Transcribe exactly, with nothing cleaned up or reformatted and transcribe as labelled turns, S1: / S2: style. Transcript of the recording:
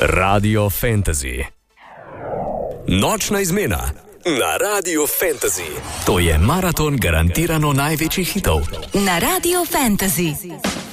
S1: Radio Fantasy. Nočna izmena na Radio Fantasy. To je maraton garantirano največjih hitov.
S2: Na Radio Fantasy.